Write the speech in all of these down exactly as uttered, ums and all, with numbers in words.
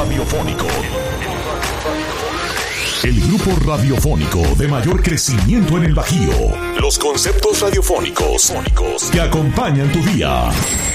radiofónico. El grupo radiofónico de mayor crecimiento en el Bajío. Los conceptos radiofónicos que acompañan tu día.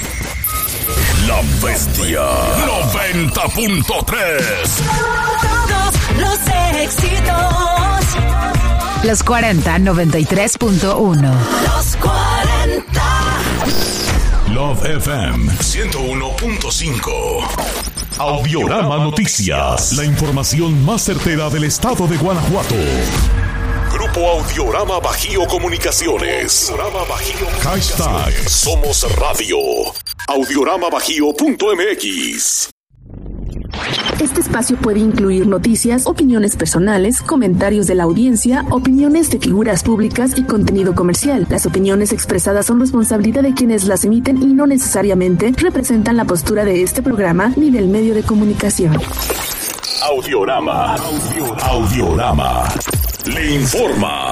La Bestia noventa punto tres. Todos los éxitos. Los cuarenta, noventa y tres punto uno. Los cuarenta. Love F M ciento uno punto cinco. Audiorama Noticias. La información más certera del estado de Guanajuato. Grupo Audiorama Bajío Comunicaciones. Audiorama Bajío. Hashtag Somos Radio. audiorama bajío punto m x. Este espacio puede incluir noticias, opiniones personales, comentarios de la audiencia, opiniones de figuras públicas y contenido comercial. Las opiniones expresadas son responsabilidad de quienes las emiten y no necesariamente representan la postura de este programa ni del medio de comunicación. Audiorama. Audiorama. Audiorama. Le informa.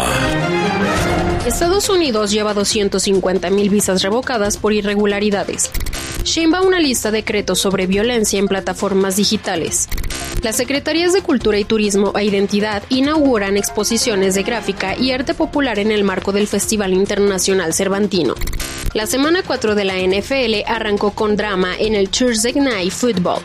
Estados Unidos lleva doscientas cincuenta mil visas revocadas por irregularidades. Sheinbaum una lista de decretos sobre violencia en plataformas digitales. Las Secretarías de Cultura y Turismo e Identidad inauguran exposiciones de gráfica y arte popular en el marco del Festival Internacional Cervantino. La semana cuatro de la N F L arrancó con drama en el Thursday Night Football.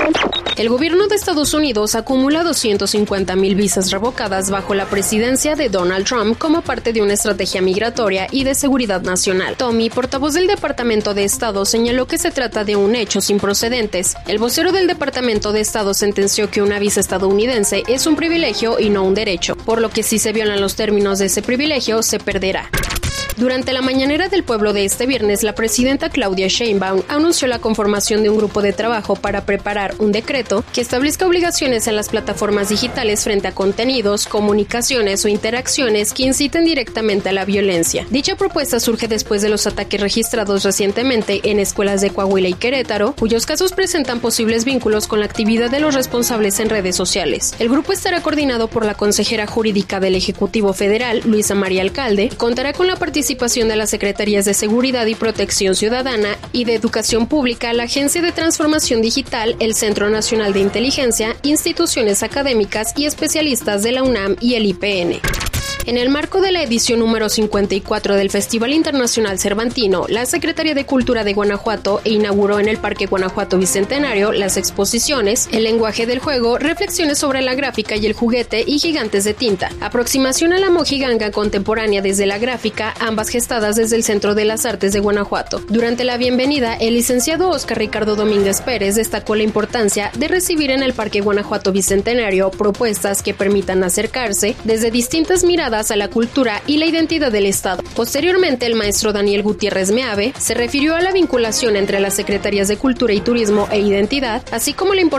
El gobierno de Estados Unidos acumula doscientas cincuenta mil visas revocadas bajo la presidencia de Donald Trump como parte de una estrategia migratoria y de seguridad nacional. Tommy, portavoz del Departamento de Estado, señaló que se trata de un hecho sin precedentes. El vocero del Departamento de Estado sentenció que una visa estadounidense es un privilegio y no un derecho, por lo que si se violan los términos de ese privilegio, se perderá. Durante la mañanera del pueblo de este viernes, la presidenta Claudia Sheinbaum anunció la conformación de un grupo de trabajo para preparar un decreto que establezca obligaciones en las plataformas digitales frente a contenidos, comunicaciones o interacciones que inciten directamente a la violencia. Dicha propuesta surge después de los ataques registrados recientemente en escuelas de Coahuila y Querétaro, cuyos casos presentan posibles vínculos con la actividad de los responsables en redes sociales. El grupo estará coordinado por la consejera jurídica del Ejecutivo Federal, Luisa María Alcalde, y contará con la participación participación de las Secretarías de Seguridad y Protección Ciudadana y de Educación Pública, la Agencia de Transformación Digital, el Centro Nacional de Inteligencia, instituciones académicas y especialistas de la UNAM y el I P N. En el marco de la edición número cincuenta y cuatro del Festival Internacional Cervantino, la Secretaría de Cultura de Guanajuato inauguró en el Parque Guanajuato Bicentenario las exposiciones El lenguaje del juego, reflexiones sobre la gráfica y el juguete y gigantes de tinta, aproximación a la mojiganga contemporánea desde la gráfica, ambas gestadas desde el Centro de las Artes de Guanajuato. Durante la bienvenida, el licenciado Óscar Ricardo Domínguez Pérez destacó la importancia de recibir en el Parque Guanajuato Bicentenario propuestas que permitan acercarse desde distintas miradas a la cultura y la identidad del Estado. Posteriormente, el maestro Daniel Gutiérrez Meave se refirió a la vinculación entre las Secretarías de Cultura y Turismo e Identidad, así como la importancia